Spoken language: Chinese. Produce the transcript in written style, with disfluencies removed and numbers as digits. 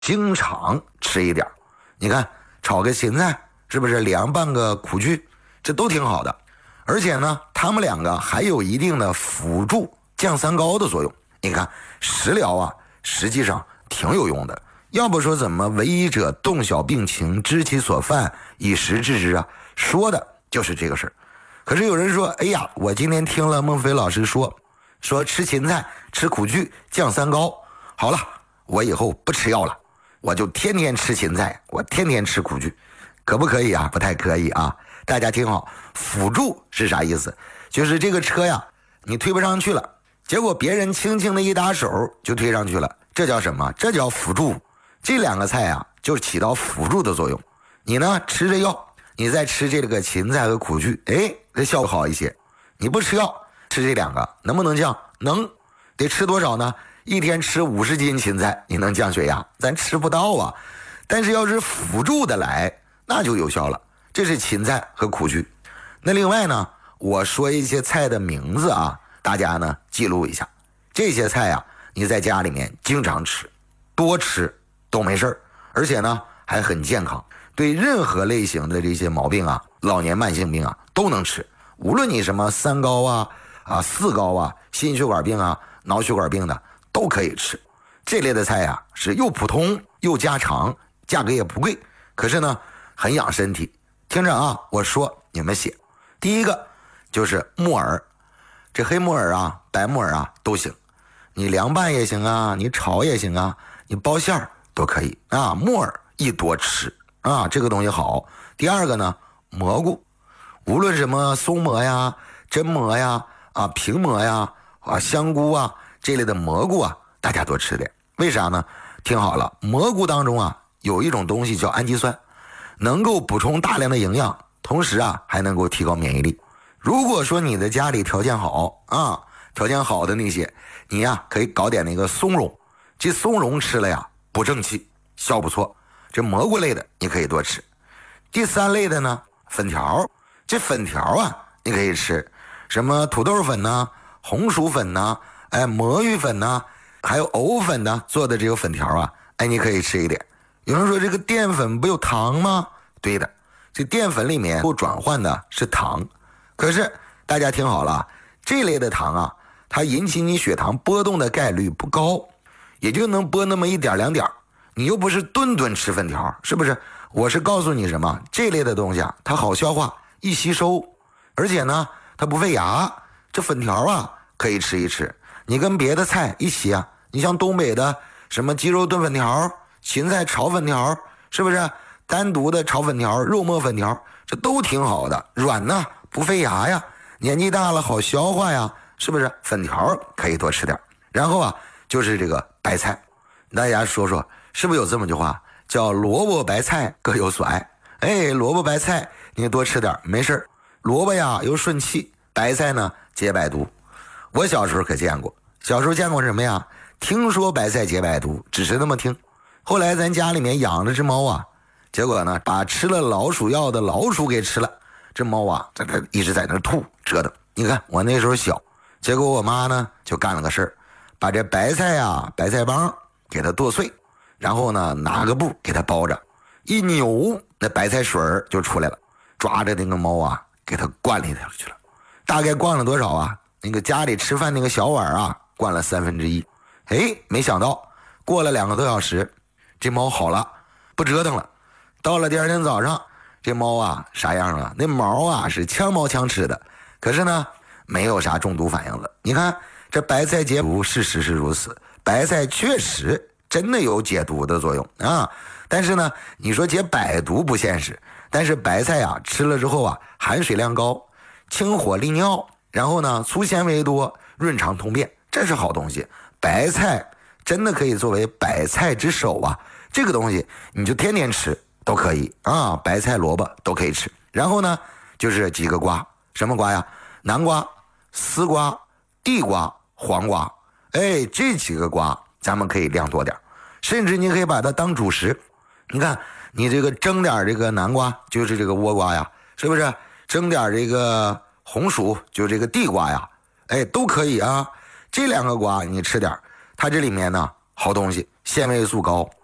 经常吃一点。你看炒个芹菜，是不是凉拌个苦苣，这都挺好的。而且呢，它们两个还有一定的辅助降三高的作用。你看食疗啊，实际上挺有用的。要不说怎么为医者动小病情，知其所犯，以时治之啊，说的就是这个事儿。可是有人说，哎呀，我今天听了孟非老师说吃芹菜吃苦苣降三高，好了，我以后不吃药了，我就天天吃芹菜，我天天吃苦苣，可不可以啊？不太可以啊。大家听好，辅助是啥意思？就是这个车呀，你推不上去了，结果别人轻轻的一打手就推上去了，这叫什么？这叫辅助。这两个菜啊，就起到辅助的作用。你呢吃着药，你再吃这个芹菜和苦苣，这效果好一些。你不吃药，吃这两个能不能降？能。得吃多少呢？一天吃50斤芹菜，你能降血压？咱吃不到啊。但是要是辅助的来，那就有效了。这是芹菜和苦苣。那另外呢，我说一些菜的名字啊，大家呢记录一下。这些菜啊，你在家里面经常吃，多吃都没事，而且呢还很健康，对任何类型的这些毛病啊，老年慢性病啊都能吃。无论你什么三高啊、四高啊、心血管病啊、脑血管病的都可以吃。这类的菜啊是又普通又家常，价格也不贵，可是呢很养身体。听着啊，我说你们写。第一个就是木耳，这黑木耳啊、白木耳啊都行，你凉拌也行啊，你炒也行啊，你包馅儿都可以啊。木耳一多吃啊，这个东西好。第二个呢，蘑菇，无论什么松蘑呀、榛蘑呀、平蘑呀、香菇啊这类的蘑菇啊，大家多吃点。为啥呢？听好了，蘑菇当中啊有一种东西叫氨基酸，能够补充大量的营养，同时啊还能够提高免疫力。如果说你的家里条件好啊，条件好的那些，你呀可以搞点那个松茸，这松茸吃了呀补正气，效不错。这蘑菇类的你可以多吃。第三类的呢，粉条，这粉条啊你可以吃，什么土豆粉呐、红薯粉呐、魔芋粉呐，还有藕粉呐做的这个粉条啊，你可以吃一点。有人说这个淀粉不有糖吗？对的，这淀粉里面不转换的是糖。可是大家听好了，这类的糖啊，它引起你血糖波动的概率不高，也就能波那么一点两点。你又不是顿顿吃粉条，是不是？我是告诉你什么，这类的东西啊，它好消化，易吸收，而且呢它不费牙。这粉条啊可以吃一吃，你跟别的菜一起啊，你像东北的什么鸡肉炖粉条、芹菜炒粉条，是不是？单独的炒粉条、肉末粉条，这都挺好的，软呢不费牙呀，年纪大了好消化呀，是不是？粉条可以多吃点。然后啊就是这个白菜，大家说说是不是有这么句话叫萝卜白菜各有所爱？萝卜白菜你多吃点没事，萝卜呀又顺气，白菜呢解百毒。我小时候可见过，小时候见过什么呀？听说白菜解百毒，只是那么听。后来咱家里面养了只猫啊，结果呢把吃了老鼠药的老鼠给吃了。这猫啊这一直在那吐折腾。你看我那时候小，结果我妈呢就干了个事儿，把这白菜啊白菜帮给它剁碎，然后呢拿个布给它包着，一扭那白菜水就出来了，抓着那个猫啊给它灌里头去了。大概灌了多少啊？那个家里吃饭那个小碗啊灌了1/3。没想到过了2个多小时，这猫好了，不折腾了。到了第二天早上，这猫啊啥样啊？那毛啊是枪毛枪吃的，可是呢没有啥中毒反应了。你看这白菜解毒，事实是如此，白菜确实真的有解毒的作用啊。但是呢你说解百毒不现实，但是白菜啊吃了之后啊含水量高，清火利尿，然后呢粗纤维多，润肠通便，这是好东西。白菜真的可以作为百菜之首啊，这个东西你就天天吃都可以啊，白菜萝卜都可以吃。然后呢就是几个瓜，什么瓜呀？南瓜、丝瓜、地瓜、黄瓜，这几个瓜咱们可以量多点，甚至你可以把它当主食。你看你这个蒸点这个南瓜，就是这个倭瓜呀，是不是？蒸点这个红薯，就这个地瓜呀，都可以啊。这2个瓜你吃点，它这里面呢好东西，纤维素高，